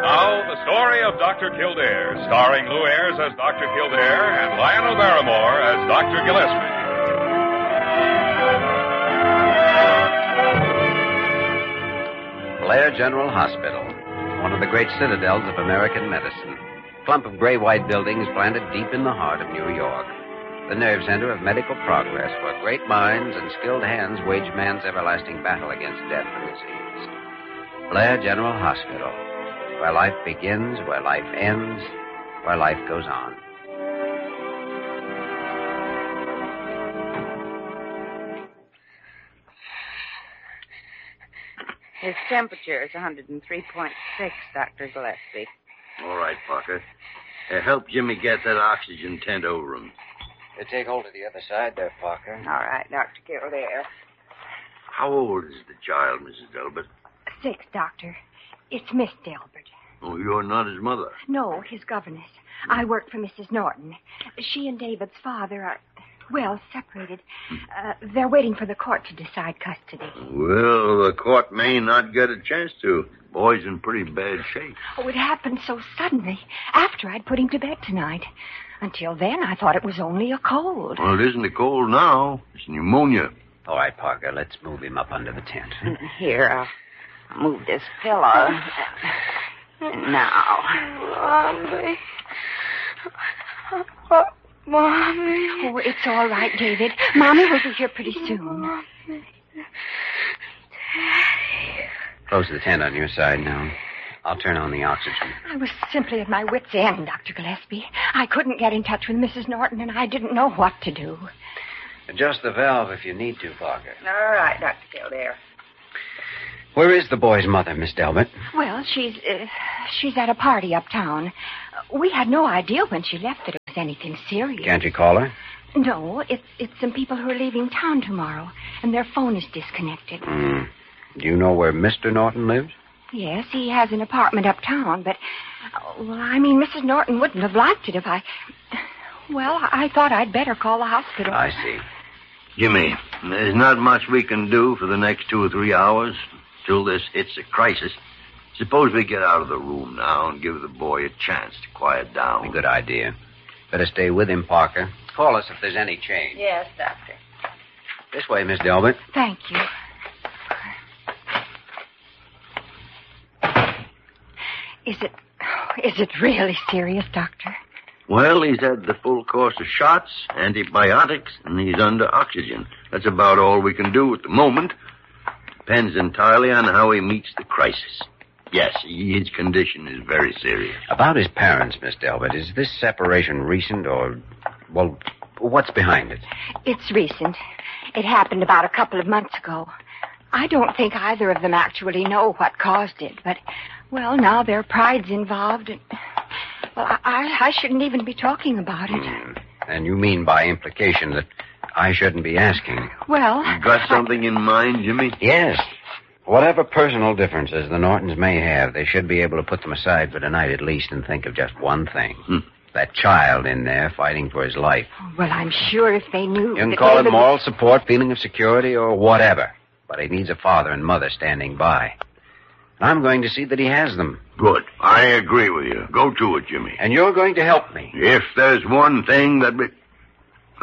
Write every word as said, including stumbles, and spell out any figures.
Now, the story of Doctor Kildare, starring Lou Ayres as Doctor Kildare and Lionel Barrymore as Doctor Gillespie. Blair General Hospital, one of the great citadels of American medicine. A clump of gray-white buildings planted deep in the heart of New York. The nerve center of medical progress, where great minds and skilled hands wage man's everlasting battle against death and disease. Blair General Hospital, where life begins, where life ends, where life goes on. His temperature is one hundred three point six, Doctor Gillespie. All right, Parker. Uh, help Jimmy get that oxygen tent over him. You take hold of the other side there, Parker. All right, Doctor Kildare. How old is the child, Missus Delbert? Six, Doctor. It's Miss Delbert. Oh, you're not his mother. No, his governess. I work for Missus Norton. She and David's father are, well, separated. Uh, they're waiting for the court to decide custody. Well, the court may not get a chance to. The boy's in pretty bad shape. Oh, it happened so suddenly, after I'd put him to bed tonight. Until then, I thought it was only a cold. Well, it isn't a cold now. It's pneumonia. All right, Parker, let's move him up under the tent. Here, I'll move this pillow. Now. Mommy. Oh, Mommy. Oh, it's all right, David. Mommy will be here pretty soon. Daddy. Close the tent on your side now. I'll turn on the oxygen. I was simply at my wit's end, Doctor Gillespie. I couldn't get in touch with Missus Norton, and I didn't know what to do. Adjust the valve if you need to, Parker. All right, Doctor Kildare. Where is the boy's mother, Miss Delbert? Well, she's uh, she's at a party uptown. We had no idea when she left that it was anything serious. Can't you call her? No, it's it's some people who are leaving town tomorrow, and their phone is disconnected. Mm. Do you know where Mister Norton lives? Yes, he has an apartment uptown, but, well, I mean, Missus Norton wouldn't have liked it if I... Well, I thought I'd better call the hospital. I see. Jimmy, there's not much we can do for the next two or three hours till this hits a crisis. Suppose we get out of the room now and give the boy a chance to quiet down. A good idea. Better stay with him, Parker. Call us if there's any change. Yes, Doctor. This way, Miss Delbert. Thank you. Is it... Is it really serious, Doctor? Well, he's had the full course of shots, antibiotics, and he's under oxygen. That's about all we can do at the moment. Depends entirely on how he meets the crisis. Yes, his condition is very serious. About his parents, Miss Delbert, is this separation recent or, well, what's behind it? It's recent. It happened about a couple of months ago. I don't think either of them actually know what caused it, but, well, now their pride's involved, and, well, I, I shouldn't even be talking about it. Mm. And you mean by implication that I shouldn't be asking? Well... You got something I... in mind, Jimmy? Yes. Whatever personal differences the Nortons may have, they should be able to put them aside for tonight at least and think of just one thing. Hmm. That child in there fighting for his life. Well, I'm sure if they knew... You can that call David... it moral support, feeling of security, or whatever. But he needs a father and mother standing by. And I'm going to see that he has them. Good. I agree with you. Go to it, Jimmy. And you're going to help me. If there's one thing that... We...